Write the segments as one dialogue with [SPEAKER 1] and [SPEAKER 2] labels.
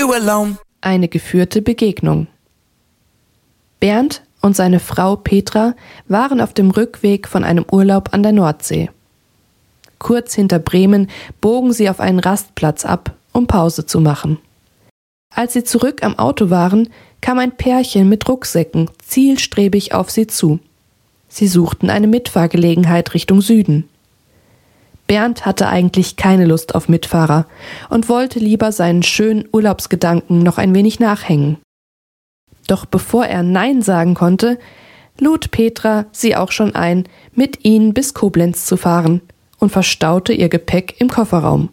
[SPEAKER 1] you alone.
[SPEAKER 2] Eine geführte Begegnung. Bernd und seine Frau Petra waren auf dem Rückweg von einem Urlaub an der Nordsee. Kurz hinter Bremen bogen sie auf einen Rastplatz ab, um Pause zu machen. Als sie zurück am Auto waren, kam ein Pärchen mit Rucksäcken zielstrebig auf sie zu. Sie suchten eine Mitfahrgelegenheit Richtung Süden. Bernd hatte eigentlich keine Lust auf Mitfahrer und wollte lieber seinen schönen Urlaubsgedanken noch ein wenig nachhängen. Doch bevor er Nein sagen konnte, lud Petra sie auch schon ein, mit ihnen bis Koblenz zu fahren und verstaute ihr Gepäck im Kofferraum.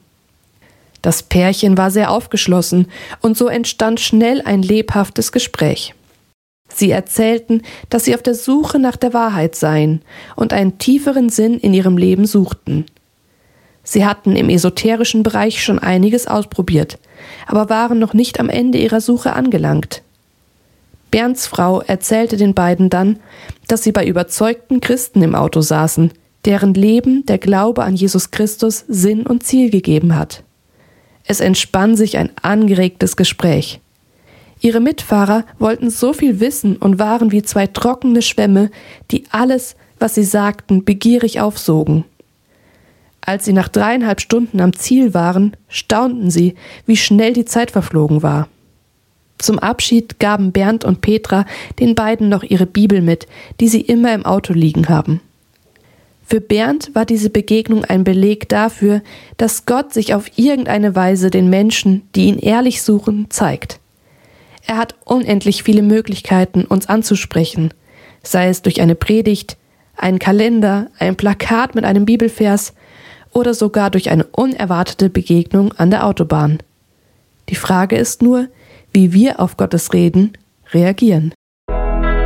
[SPEAKER 2] Das Pärchen war sehr aufgeschlossen und so entstand schnell ein lebhaftes Gespräch. Sie erzählten, dass sie auf der Suche nach der Wahrheit seien und einen tieferen Sinn in ihrem Leben suchten. Sie hatten im esoterischen Bereich schon einiges ausprobiert, aber waren noch nicht am Ende ihrer Suche angelangt. Bernds Frau erzählte den beiden dann, dass sie bei überzeugten Christen im Auto saßen, deren Leben der Glaube an Jesus Christus Sinn und Ziel gegeben hat. Es entspann sich ein angeregtes Gespräch. Ihre Mitfahrer wollten so viel wissen und waren wie zwei trockene Schwämme, die alles, was sie sagten, begierig aufsogen. Als sie nach 3,5 Stunden am Ziel waren, staunten sie, wie schnell die Zeit verflogen war. Zum Abschied gaben Bernd und Petra den beiden noch ihre Bibel mit, die sie immer im Auto liegen haben. Für Bernd war diese Begegnung ein Beleg dafür, dass Gott sich auf irgendeine Weise den Menschen, die ihn ehrlich suchen, zeigt. Er hat unendlich viele Möglichkeiten, uns anzusprechen, sei es durch eine Predigt, einen Kalender, ein Plakat mit einem Bibelvers oder sogar durch eine unerwartete Begegnung an der Autobahn. Die Frage ist nur, wie wir auf Gottes Reden reagieren.